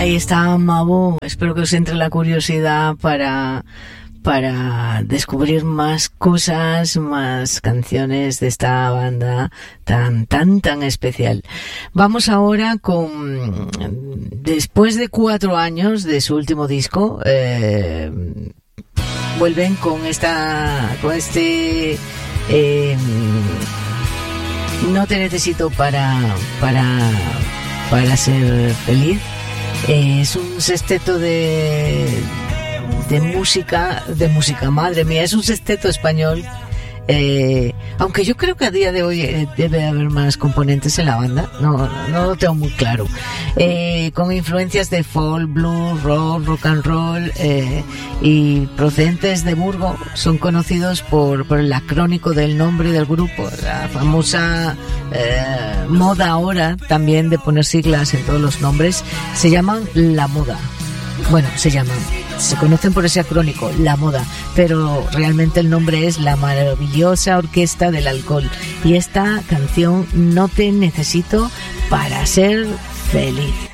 Ahí está Mabo. Espero que os entre la curiosidad para descubrir más cosas, más canciones de esta banda tan especial. Este ahora con, después de 4 años de su último disco, vuelven con No te necesito para ser feliz. Es un sexteto de música, madre mía, es un sexteto español. Aunque yo creo que a día de hoy debe haber más componentes en la banda, no lo tengo muy claro, con influencias de folk, blues, rock and roll, y procedentes de Burgos. Son conocidos por el acrónico del nombre del grupo, la famosa moda ahora también de poner siglas en todos los nombres. Se llaman La Moda. Bueno, se conocen por ese acrónico, La Moda, pero realmente el nombre es La Maravillosa Orquesta del Alcohol. Y esta canción, No te necesito para ser feliz.